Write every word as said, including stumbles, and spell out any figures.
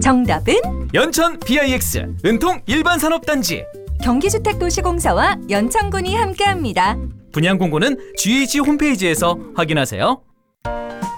정답은 연천 비아이엑스 은통 일반산업단지. 경기주택도시공사와 연천군이 함께합니다. 분양 공고는 지에이치 홈페이지에서 확인하세요.